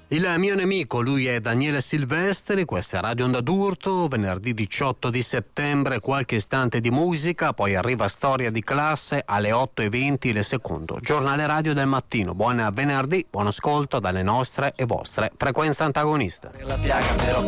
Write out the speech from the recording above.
Il mio nemico, lui è Daniele Silvestri, questa è Radio Onda d'Urto, venerdì 18 di settembre, qualche istante di musica, poi arriva Storia di classe alle 8:20 il secondo giornale radio del mattino. Buon venerdì, buon ascolto dalle nostre e vostre frequenze antagoniste. La piaga però